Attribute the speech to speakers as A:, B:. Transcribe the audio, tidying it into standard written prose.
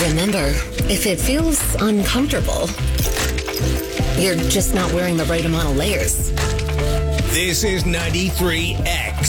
A: Remember, if it feels uncomfortable, you're just not wearing the right amount of layers.
B: This is 93X.